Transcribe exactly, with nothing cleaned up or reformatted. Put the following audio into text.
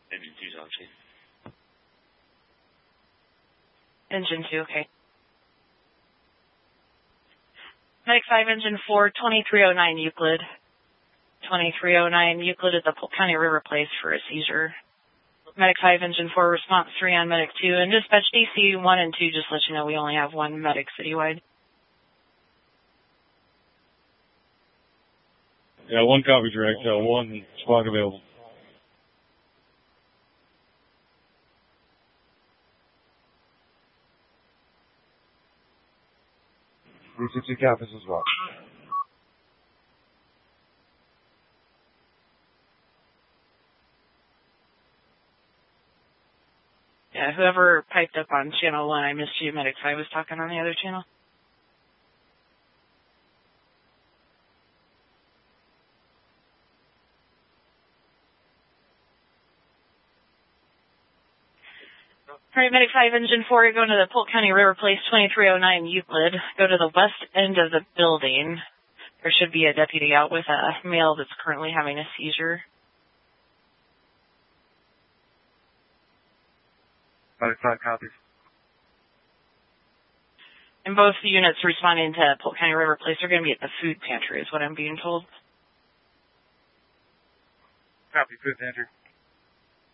Engine two's on, Chief. Engine two, okay. Medic five, Engine four, twenty-three oh nine Euclid. twenty-three oh nine Euclid at the Polk County River Place for a seizure. Medic five, Engine four, response three on Medic two, and dispatch D C one and two, just let you know we only have one medic citywide. Yeah, one copy direct, uh, one squad available. three sixty copies as well. Yeah, whoever piped up on channel one, I missed you. Medic five was talking on the other channel. All right, Medic five, Engine four, you're going to the Polk County River Place, twenty-three oh nine Euclid. Go to the west end of the building. There should be a deputy out with a male that's currently having a seizure. Medic five copies. And both the units responding to Polk County River Place are going to be at the food pantry, is what I'm being told. Copy, food pantry.